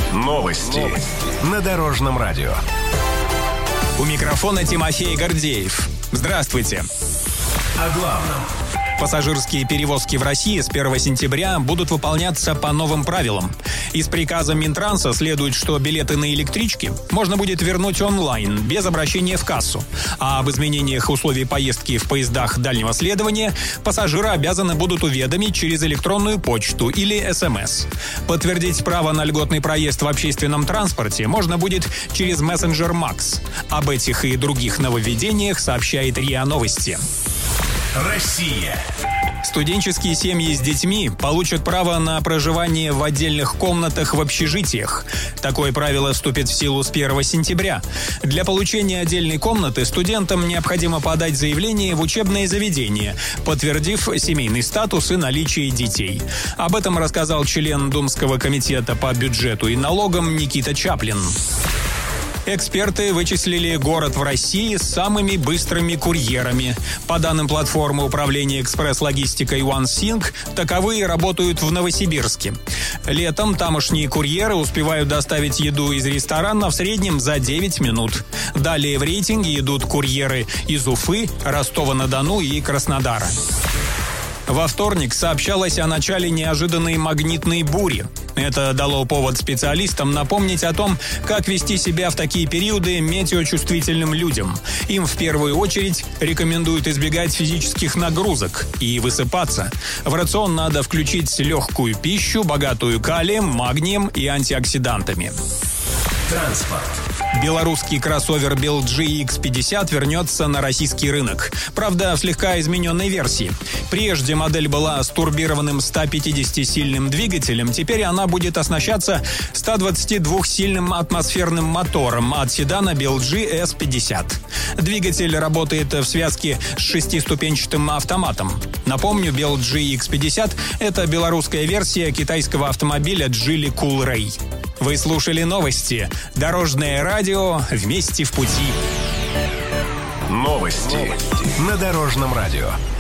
Новости на Дорожном радио. У микрофона Тимофей Гордеев. Здравствуйте. О главном. Пассажирские перевозки в России с 1 сентября будут выполняться по новым правилам. Из приказа Минтранса следует, что билеты на электрички можно будет вернуть онлайн, без обращения в кассу. А об изменениях условий поездки в поездах дальнего следования пассажиры обязаны будут уведомить через электронную почту или СМС. Подтвердить право на льготный проезд в общественном транспорте можно будет через мессенджер Макс. Об этих и других нововведениях сообщает РИА Новости. Россия. Студенческие семьи с детьми получат право на проживание в отдельных комнатах в общежитиях. Такое правило вступит в силу с 1 сентября. Для получения отдельной комнаты студентам необходимо подать заявление в учебное заведение, подтвердив семейный статус и наличие детей. Об этом рассказал член Думского комитета по бюджету и налогам Никита Чаплин. Эксперты вычислили город в России с самыми быстрыми курьерами. По данным платформы управления экспресс-логистикой OneSync, таковые работают в Новосибирске. Летом тамошние курьеры успевают доставить еду из ресторана в среднем за 9 минут. Далее в рейтинге идут курьеры из Уфы, Ростова-на-Дону и Краснодара. Во вторник сообщалось о начале неожиданной магнитной бури. Это дало повод специалистам напомнить о том, как вести себя в такие периоды метеочувствительным людям. Им в первую очередь рекомендуют избегать физических нагрузок и высыпаться. В рацион надо включить легкую пищу, богатую калием, магнием и антиоксидантами. Транспорт. Белорусский кроссовер BeLG X50 вернется на российский рынок. Правда, в слегка измененной версии. Прежде модель была с турбированным 150-сильным двигателем, теперь она будет оснащаться 122-сильным атмосферным мотором от седана BeLG S50. Двигатель работает в связке с 6-ступенчатым автоматом. Напомню, BeLG X50 – это белорусская версия китайского автомобиля Geely Coolray. Вы слушали новости. Дорожное радио. Вместе в пути. Новости на Дорожном радио.